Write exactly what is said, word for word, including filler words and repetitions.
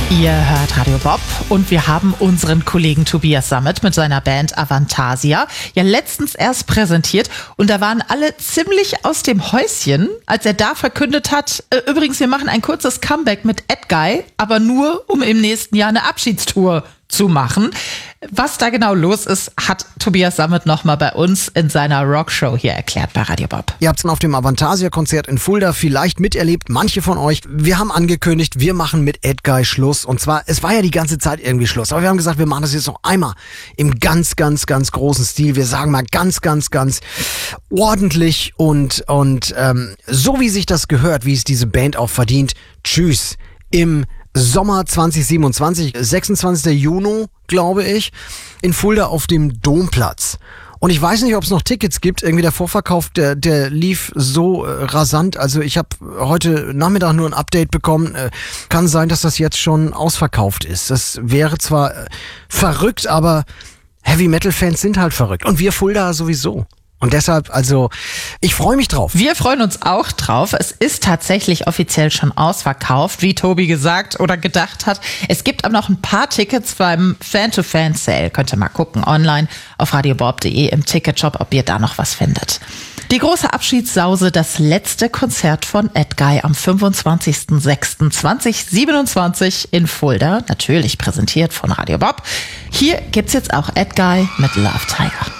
Ihr hört Radio Bob und wir haben unseren Kollegen Tobias Sammet mit seiner Band Avantasia ja letztens erst präsentiert und da waren alle ziemlich aus dem Häuschen, als er da verkündet hat, äh, übrigens, wir machen ein kurzes Comeback mit Edguy, aber nur, um im nächsten Jahr eine Abschiedstour zu machen. Was da genau los ist, hat Tobias Sammet nochmal bei uns in seiner Rockshow hier erklärt bei Radio Bob. Ihr habt es auf dem Avantasia-Konzert in Fulda vielleicht miterlebt, manche von euch. Wir haben angekündigt, wir machen mit Edguy Schluss. Und zwar, es war ja die ganze Zeit irgendwie Schluss. Aber wir haben gesagt, wir machen das jetzt noch einmal im ganz, ganz, ganz großen Stil. Wir sagen mal ganz, ganz, ganz ordentlich und, und ähm, so wie sich das gehört, wie es diese Band auch verdient. Tschüss im Sommer zwanzig siebenundzwanzig, sechsundzwanzigster Juni, glaube ich, in Fulda auf dem Domplatz. Und ich weiß nicht, ob es noch Tickets gibt. Irgendwie der Vorverkauf, der, der lief so äh, rasant. Also ich habe heute Nachmittag nur ein Update bekommen. Äh, kann sein, dass das jetzt schon ausverkauft ist. Das wäre zwar äh, verrückt, aber Heavy-Metal-Fans sind halt verrückt. Und wir Fulda sowieso. Und deshalb, also, ich freue mich drauf. Wir freuen uns auch drauf. Es ist tatsächlich offiziell schon ausverkauft, wie Tobi gesagt oder gedacht hat. Es gibt aber noch ein paar Tickets beim Fan-to-Fan-Sale. Könnt ihr mal gucken online auf radiobob punkt de im Ticketshop, ob ihr da noch was findet. Die große Abschiedssause, das letzte Konzert von Edguy am fünfundzwanzigster sechster zweitausendsiebenundzwanzig in Fulda. Natürlich präsentiert von Radio Bob. Hier gibt's jetzt auch Edguy mit Love Tiger.